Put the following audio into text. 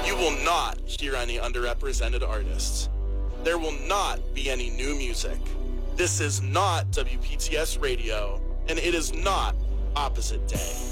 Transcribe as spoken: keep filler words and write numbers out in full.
You will not hear any underrepresented artists. There will not be any new music. This is not W P T S Radio, and it is not Opposite Day.